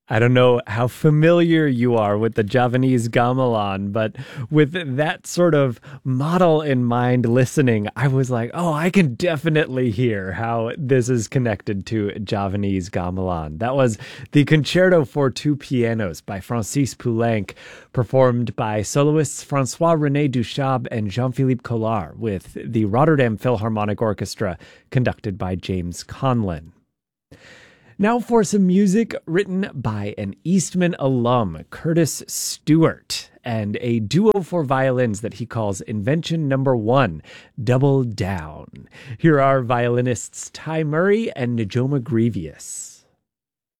I don't know how familiar you are with the Javanese gamelan, but with that sort of model in mind listening, I was like, oh, I can definitely hear how this is connected to Javanese gamelan. That was the Concerto for Two Pianos by Francis Poulenc, performed by soloists Francois-René Duchab and Jean-Philippe Collard, with the Rotterdam Philharmonic Orchestra conducted by James Conlon. Now for some music written by an Eastman alum, Curtis Stewart, and a duo for violins that he calls Invention Number 1, Double Down. Here are violinists Ty Murray and Najoma Grievous.